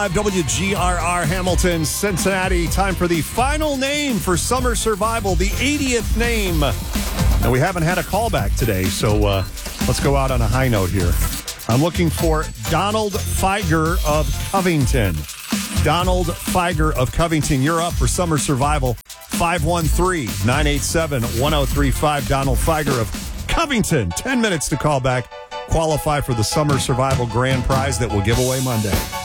WGRR Hamilton, Cincinnati. Time for the final name for Summer Survival, the 80th name. Now, we haven't had a callback today, so let's go out on a high note here. I'm looking for Donald Feiger of Covington. Donald Feiger of Covington, you're up for Summer Survival. 513-987-1035. Donald Feiger of Covington. 10 minutes to call back. Qualify for the Summer Survival Grand Prize that we'll give away Monday.